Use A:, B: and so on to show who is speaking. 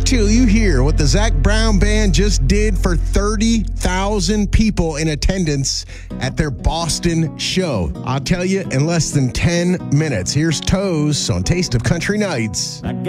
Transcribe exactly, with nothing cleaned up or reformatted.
A: Wait till you hear what the Zac Brown Band just did for thirty thousand people in attendance at their Boston show. I'll tell you in less than ten minutes. Here's Toes on Taste of Country Nights.